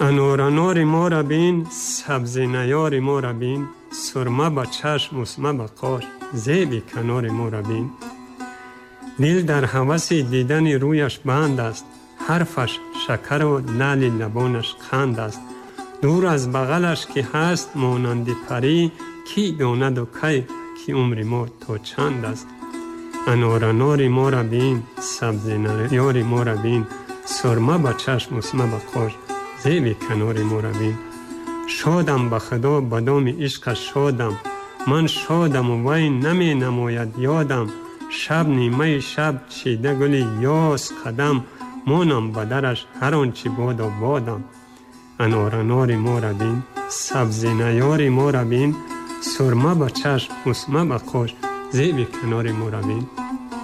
انور ما را بین، سبزی نیار ما را بین، سرمه با چشم اسمه با قاش، زیبی کنار ما را بین. دل در هوس دیدن رویش بند است، حرفش شکر و لعل لبانش قند است. دور از بغلش که هست مانند پری، کی داند و کی عمر ما تا چند است. انار ما را بین، سبزی نیار ما را بین، سرمه با چشم اسمه با قاش، زیبی کنار ما را بین. شادم به خدا بدام عشقش شادم، من شادم و وی نمی نماید یادم. شب نیمه شب چیده گل یاس قدم، مانم بدرش هر آنچه باد و بادم. انار ما را بین، سبزی نیار ما را بین، سرمه با چشم اسمه با قاش، زیبی کنار ما را بین.